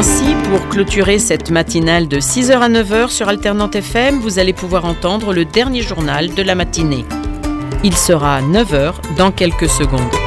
Ainsi, pour clôturer cette matinale de 6h à 9h sur Alternante FM, vous allez pouvoir entendre le dernier journal de la matinée. Il sera 9h dans quelques secondes.